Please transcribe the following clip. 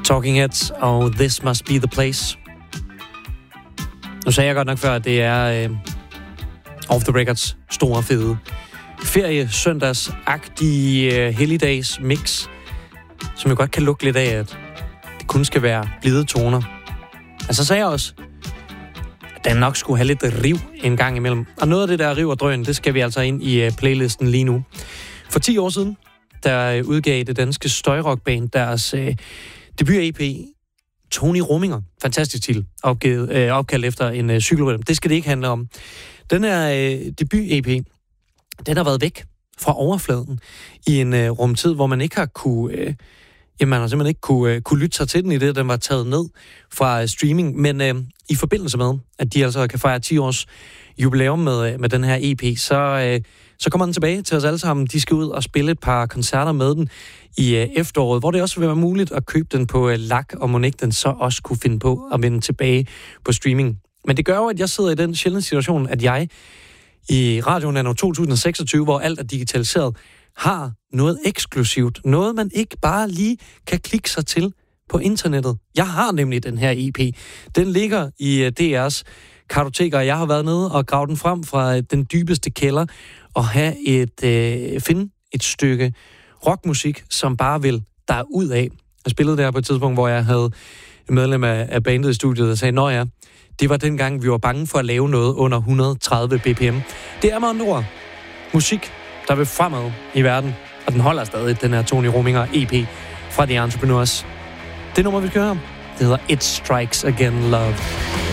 Talking Heads og This Must Be The Place. Nu sagde jeg godt nok før, at det er Off The Records store fede ferie, søndagsagtige helligdags mix, som jo godt kan lugte lidt af, at det kun skal være blide toner. Og så sagde jeg også, at den nok skulle have lidt riv en gang imellem. Og noget af det der riv og drøn, det skal vi altså ind i playlisten lige nu. For 10 år siden, der udgav det danske støjrockband deres debut-EP, Tony Rominger. Fantastisk titel, opkaldt efter en cykelrytter. Det skal det ikke handle om. Den her debut-EP, den har været væk fra overfladen i en rumtid, hvor man ikke har kunne... man har simpelthen ikke kunne lytte sig til den i det, den var taget ned fra streaming. Men i forbindelse med, at de altså kan fejre 10 års jubilæum med den her EP, så kommer den tilbage til os alle sammen. De skal ud og spille et par koncerter med den i efteråret, hvor det også vil være muligt at købe den på LAC, og mon ikke den så også kunne finde på at vende tilbage på streaming. Men det gør jo, at jeg sidder i den sjældne situation, at jeg i radioen anno 2026, hvor alt er digitaliseret, har noget eksklusivt. Noget, man ikke bare lige kan klikke sig til på internettet. Jeg har nemlig den her EP. Den ligger i DR's kartoteker, og jeg har været nede og gravet den frem fra den dybeste kælder og finde et stykke rockmusik, som bare vil derud af. Jeg spillede der på et tidspunkt, hvor jeg havde en medlem af bandet i studiet, og sagde, nå ja, det var dengang, vi var bange for at lave noget under 130 bpm. Det er med andre ord musik, der vil fremad i verden, og den holder stadig, den her Tony Rominger EP fra The Entrepreneurs. Det nummer, vi skal høre, det hedder It Strikes Again Love.